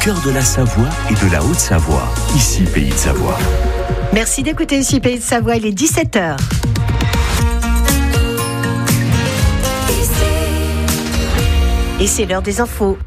cœur de la Savoie et de la Haute-Savoie. Ici, Pays de Savoie. Merci d'écouter ici Pays de Savoie, il est 17h. Et c'est l'heure des infos.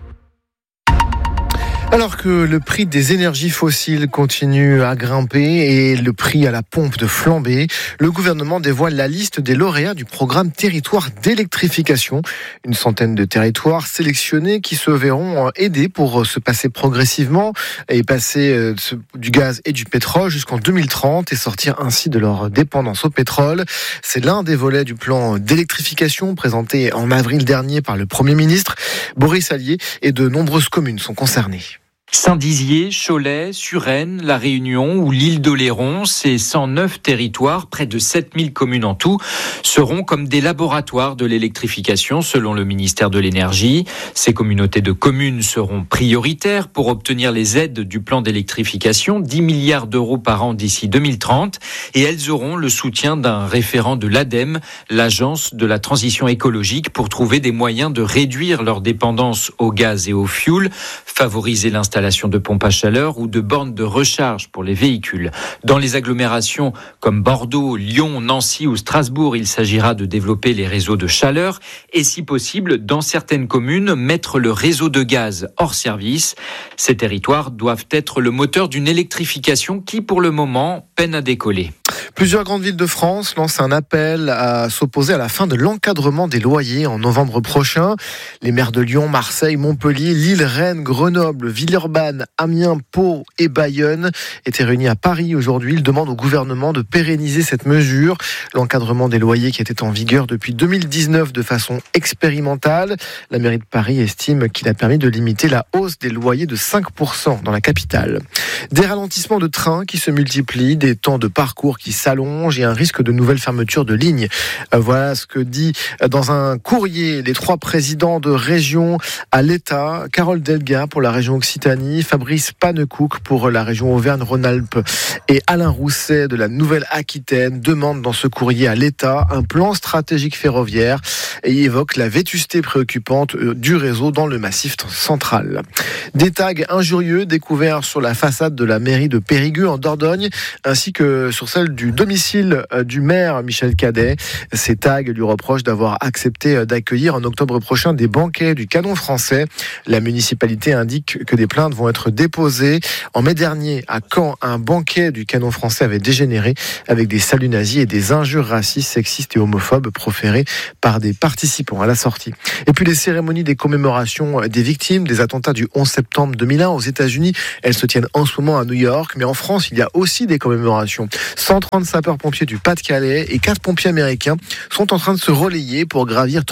Alors que le prix des énergies fossiles continue à grimper et le prix à la pompe de flamber, le gouvernement dévoile la liste des lauréats du programme Territoire d'électrification. Une centaine de territoires sélectionnés qui se verront aidés pour se passer progressivement et passer du gaz et du pétrole jusqu'en 2030 et sortir ainsi de leur dépendance au pétrole. C'est l'un des volets du plan d'électrification présenté en avril dernier par le Premier ministre. Boris Allier et de nombreuses communes sont concernées. Saint-Dizier, Cholet, Suresnes, La Réunion ou l'île d'Oléron, ces 109 territoires, près de 7000 communes en tout, seront comme des laboratoires de l'électrification selon le ministère de l'Énergie. Ces communautés de communes seront prioritaires pour obtenir les aides du plan d'électrification, 10 milliards d'euros par an d'ici 2030, et elles auront le soutien d'un référent de l'ADEME, l'Agence de la transition écologique, pour trouver des moyens de réduire leur dépendance au gaz et au fioul, favoriser l'installation de pompes à chaleur ou de bornes de recharge pour les véhicules. Dans les agglomérations comme Bordeaux, Lyon, Nancy ou Strasbourg, il s'agira de développer les réseaux de chaleur et, si possible, dans certaines communes, mettre le réseau de gaz hors service. Ces territoires doivent être le moteur d'une électrification qui, pour le moment, peine à décoller. Plusieurs grandes villes de France lancent un appel à s'opposer à la fin de l'encadrement des loyers en novembre prochain. Les maires de Lyon, Marseille, Montpellier, Lille, Rennes, Grenoble, Villeurbanne, Amiens, Pau et Bayonne étaient réunis à Paris aujourd'hui. Ils demandent au gouvernement de pérenniser cette mesure. L'encadrement des loyers qui était en vigueur depuis 2019 de façon expérimentale. La mairie de Paris estime qu'il a permis de limiter la hausse des loyers de 5% dans la capitale. Des ralentissements de trains qui se multiplient, des temps de parcours qui s'allongent et un risque de nouvelles fermetures de lignes. Voilà ce que dit dans un courrier les 3 présidents de région à l'État. Carole Delga pour la région Occitanie, Fabrice Pannecook pour la région Auvergne-Rhône-Alpes et Alain Rousset de la Nouvelle-Aquitaine demandent dans ce courrier à l'État un plan stratégique ferroviaire et évoquent la vétusté préoccupante du réseau dans le massif central. Des tags injurieux découverts sur la façade de la mairie de Périgueux en Dordogne ainsi que sur celle du domicile du maire Michel Cadet. Ces tags lui reprochent d'avoir accepté d'accueillir en octobre prochain des banquets du Canon français. La municipalité indique que des plaintes vont être déposées. En mai dernier, à Caen, un banquet du Canon français avait dégénéré avec des saluts nazis et des injures racistes, sexistes et homophobes proférées par des participants à la sortie. Et puis les cérémonies des commémorations des victimes des attentats du 11 septembre 2001 aux États-Unis, elles se tiennent en ce moment à New York, mais en France, il y a aussi des commémorations. 130 sapeurs-pompiers du Pas-de-Calais et 4 pompiers américains sont en train de se relayer pour gravir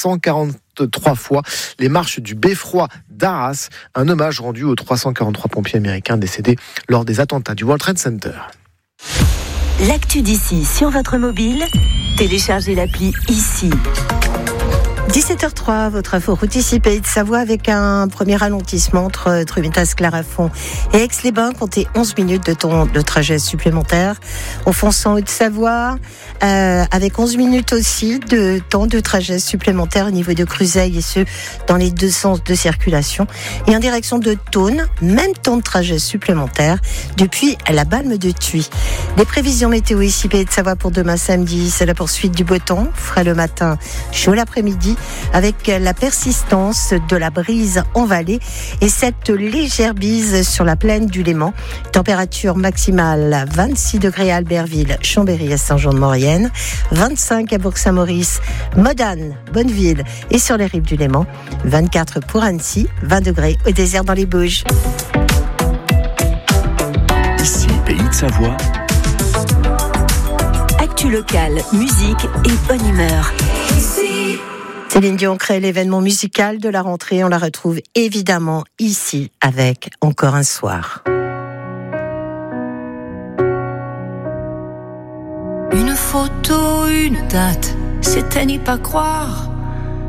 343 fois les marches du beffroi d'Arras, un hommage rendu aux 343 pompiers américains décédés lors des attentats du World Trade Center. L'actu d'ici sur votre mobile, téléchargez l'appli ici. 17h03, votre info route ici Pays de Savoie avec un premier ralentissement entre Trumitas, Clarafond et Aix-les-Bains. Comptez 11 minutes de temps de trajet supplémentaire. On fonce en Haute-Savoie avec 11 minutes aussi de temps de trajet supplémentaire au niveau de Cruzeil et ce dans les 2 sens de circulation. Et en direction de Thônes, même temps de trajet supplémentaire depuis la Balme de Thuit. Les prévisions météo ici Pays de Savoie pour demain samedi, c'est la poursuite du beau temps, frais le matin, chaud l'après-midi, avec la persistance de la brise en vallée et cette légère bise sur la plaine du Léman. Température maximale 26 degrés à Albertville, Chambéry et Saint-Jean-de-Maurienne, 25 à Bourg-Saint-Maurice, Modane, Bonneville et sur les rives du Léman, 24 pour Annecy, 20 degrés au désert dans les Bauges. Ici, Pays de Savoie. Actu locale, musique et bonne humeur. Céline Dion crée l'événement musical de la rentrée. On la retrouve évidemment ici avec Encore un soir. Une photo, une date, c'était n'y pas croire.